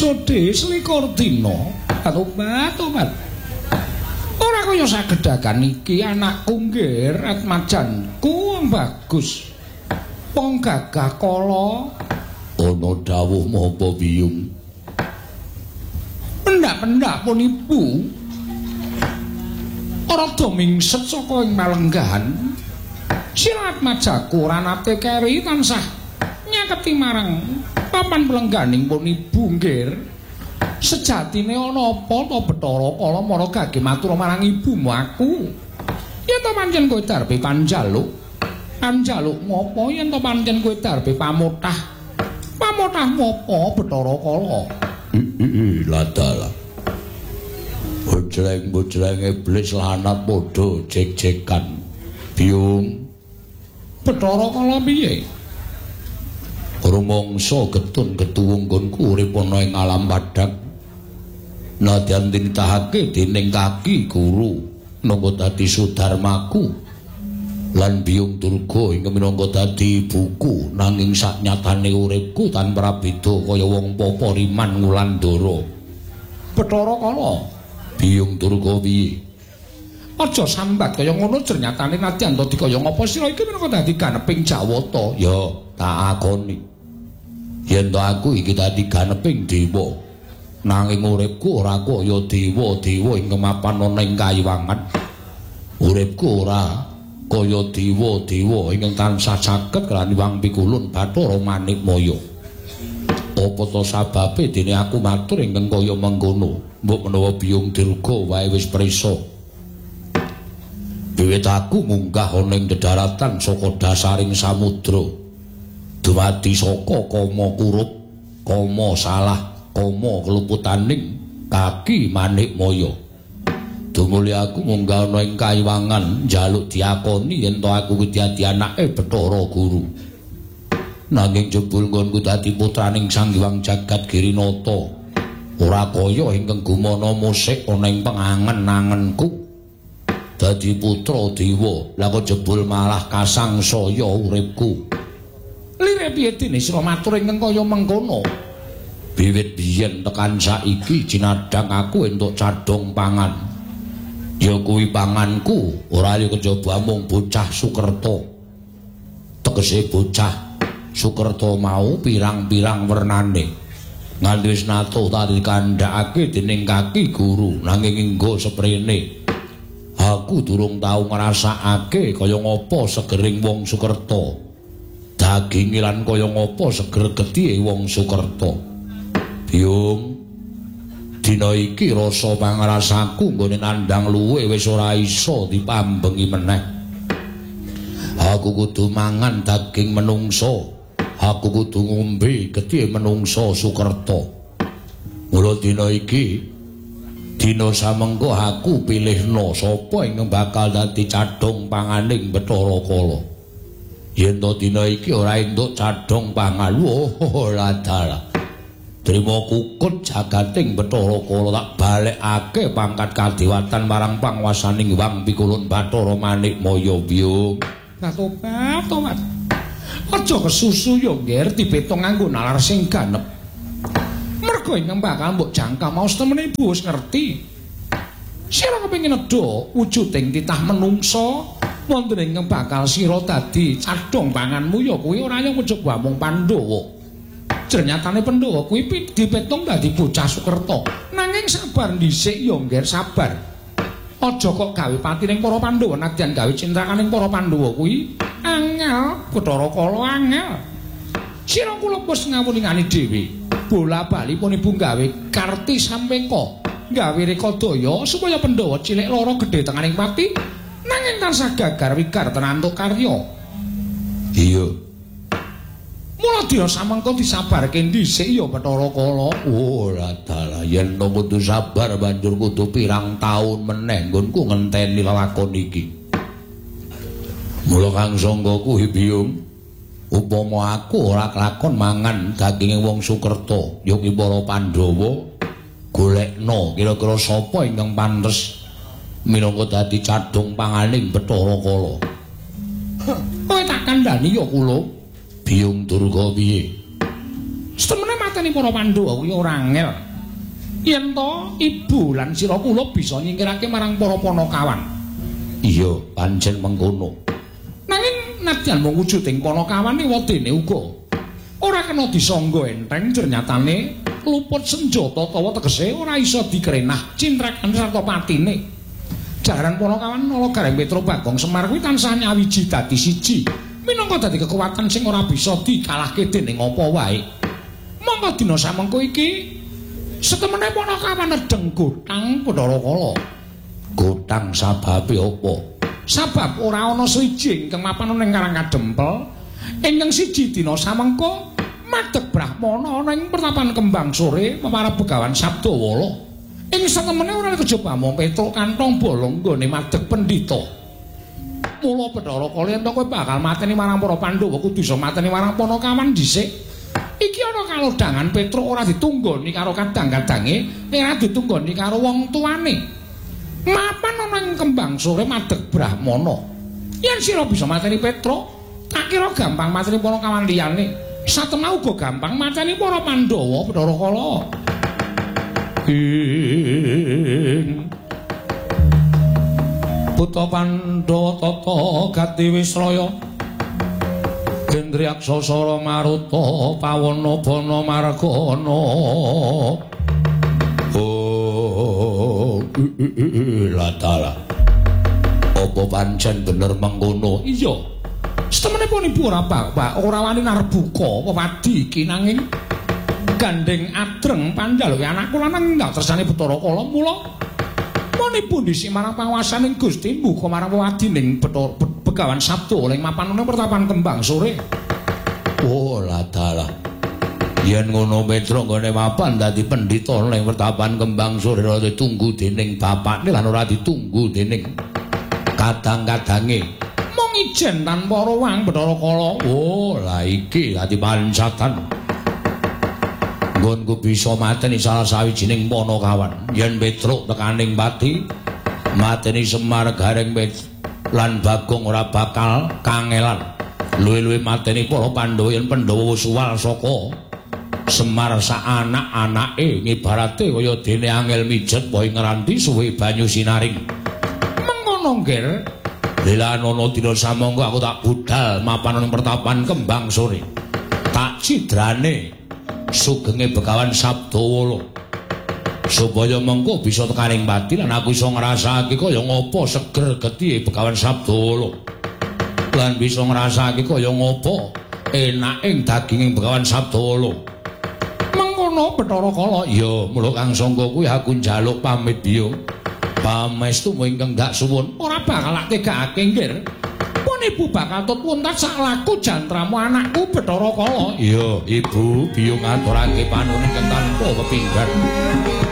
Sode selikur dina. Tobat. Ora kaya sagedagan iki anakku nggih atmajanku wong bagus. Wong gagah kala ana dawuh mapa Biyung. Pendak-pendak pun ibu. Ora do mingset saka ing malenggahan. Sirat majaku ora nate keri tansah nyaketi marang papan pelengganing pun ibu nggih. Sejatine ana apa to Bathara Kala mara gage matur marang ibumu aku. Yen to pancen kowe darbe panjaluk ngopo yen to pancen kowe darbe pamutah ngopo Bathara Kala? Ladala. Bojreng iblis lanat padha jek-jekan. Biyung. Bathara Kala piye? Rumangsa getun ketuwung nggonku urip ana ing alam padhang. Nadyan ditahake dening kaki guru nampa dadi sudarmaku lan Biyung Durga ing minangka dadi ibuku nanging saknyatane uripku tanpa beda kaya wong Papariman Wulandara. Bathara Kala, Biyung Durga piye? Aja sambat kaya ngono ternyatane nadyan to dikaya ngapa sira iki minangka dadi ganeping Jawata. Ya, tak akoni. Yen to aku iki dadi ganeping dewa. Nanging uripku ora kaya dewa-dewa ing mapan ana ing kayiwangan. Uripku ora kaya dewa-dewa ingkang tansah saged kelani Wang Pikulun Bathara Manikmaya. Apa to sababe dene aku matur ingkang kaya mengkono? Mbok menawa Biyung Durga wae wis prisa. Wiwit aku munggah ana ing dedaratan saka dasaring samudra. Dumadi saka Kama Kurup, Kama Salah Kama keluputaning kaki Manikmaya. Dumuli aku munggah ana ing kayiwangan njaluk diakoni yen to aku kuwi dadi anake Bathara Guru. Nanging jebul nggonku dadi putraning Sang Hyang Jagat Girinata. Ora kaya ingkang gumana musik ana ing pengangen-angenku. Dadi putra dewa, lah kok jebul malah kasangsaya uripku. Lire piye dene sira matur ingkang kaya mengkono? Wiwit biyen tekan saiki jinadhang aku entuk cadhong pangan. Ya kuwi panganku ora ya kejaba mung bocah Sukerta. Tegese bocah Sukerta mau pirang-pirang wernane. Nganti wis nato tadi kandhakake dening kaki guru nanging enggo seprene. Aku durung tau ngrasakake kaya ngapa segering wong Sukerta. Daginge lan kaya ngapa seger getih wong Sukerta. Biyung, dina iki rasa pangrasaku nggone nandhang luwe wis ora iso dipambengi meneh. Aku kudu mangan daging menungso, aku kudu ngombe getih menungso Sukerta. Mula dina iki, dina samengko aku pilihna sapa ingkang bakal dadi cadhong panganing Bathara Kala. Yen to dina iki ora entuk cadhong pangan, ladala. Trima kukut jagating Bathara Kala tak balekake pangkat kadewatan marang panguwasaning Wang Pikulun Bathara Manikmaya. Biyung. Tobat. Aja kesusu yo nggih dipetung nganggo nalar sing ganep. Mergo ingkang bakal mbok jangka mau temene ibu wis ngerti. Sira kepengin nedha wujuding titah menungsa wonten ingkang bakal sira dadi cadhong panganmu ya kuwi ora yang ujug mung Pandhawa. Ternyatane Pandhawa kuwi dipetung dadi bocah Sukerta. Nanging sabar dhisik ya nggih sabar. Aja kok gawe patining para Pandhawa nadyan gawe cintrakaning para Pandhawa kuwi angel, Bathara Kala angel. Sira kula wis ngawuningani dhewe. Bola-bali pun ibu gawe karti sampengka, gawe rekadaya supaya Pandhawa cilik loro gedhe tenganing pati nanging tansah gagar wigar tenantuk karya. Iya. Mula dina samengko disabarke dhisik ya Bathara Kala. Ora dalah yen to kudu sabar banjur kudu pirang taun meneh nggonku ngenteni lelakon iki. Mula Kang Sangga kuwi Biyung, upama aku ora kelakon mangan daginge wong Sukerta, ya ki para Pandhawa golekno kira-kira sapa ingkang pantes minangka dadi cadhong panganing Bathara Kala. Kowe tak kandhani ya kula. Biyung Durga piye? Setemene mateni para Pandhawa kuwi ora angel. Yen to ibu lan sira kula bisa nyingkirake marang para Panakawan. Iya, pancen mengkono. Nanging nadyan mung wujuding Panakawan wadene uga ora kena disangga enteng ternyatane luput senjata tawa tegese ora iso dikrenah cintrakan sarta patine. Jalaran Panakawan nala Gareng Petra Bagong Semar kuwi tansah nyawiji dadi siji. Minangka dadi kekuatan sing ora bisa dikalahke dening apa wae. Monggo dina samengko iki setemene Panakawan nedeng Gotang Bathara Kala. Gotang sababe apa? Sabab ora ana siji ingkang mapan ning Karang Kadempel. Ingkang siji dina samengko madeg Brahmana ana ing pertapan Kembang Sore pemarap Begawan Sabdawala. Ing setemene ora kejaba mung Petruk kantong bolong nggone madeg pendhita. Mula Bathara Kala yen kowe bakal mateni marang para Pandhawa kudu iso mateni marang Panakawan dhisik. Iki ana kalodhangan Petruk ora ditunggoni karo kadang-kadange, ora ditunggoni karo wong tuane. Mapan ana ing Kembang Sore madeg Brahmana. Yen sira bisa mateni Petruk, tak kira gampang mateni Panakawan liyane. Satemah uga gampang mateni para Pandhawa Bathara Kala. Putra Pandhawa tata gati Wisraya Gendriyaksa Sara Maruta Pawana Bana Margana. Oh, latala. Apa pancen bener mengkono? Iya. Setemenipun ibu ora Pak, ora wani narbuka pepadi iki nanging gandeng adreng panjaluk anakku lanang ndak tersane Bathara Kala mula monipun dhisik marang panguwasaning Gusti muga marang wadining Begawan Sabda ing mapan pertapan Kembang Sore. Oh ladalah. Yen ngono Petruk nggone mapan dadi pendhita ning pertapan Kembang Sore ora ditunggu dening bapakne lan ora ditunggu dening kadang-kadange. Mung ijen tanpa ruwang Bathara Kala. Oh la iki dadi pancatan. Nggonku bisa mateni salah sawijining Panakawan. Yen Petruk tekaning pati mateni Semar Gareng lan Bagong ora bakal kangelan. Luwih-luwih mateni para Pandhawa yen Pandhawa wis suwal saka Semar sak anak-anake ngibarate kaya dene angel mijet wae ngranti suwe banyu sinaring. Mengkono ngger Lelanono dina samangka aku tak budal mapan ning pertapan Kembang Sore. Tak cidrane sugenge Begawan Sabdawala supaya mengko bisa tekaning pati lan aku iso ngrasakake kaya ngopo seger getih Begawan Sabdawala lan bisa ngrasakake kaya ngopo enaking daginging Begawan Sabdawala. Mengkono Bathara Kala. Ya mula Kang Sangga kuwi aku njaluk pamit biyo pamestu ingkang dak suwun ora bakal tegakake nggir. Ibu bakal tuntas sak laku jantramu anakku Bathara Kala. Iya, Ibu biyo ngaturake panuwun ingkang tanpa kepinggan.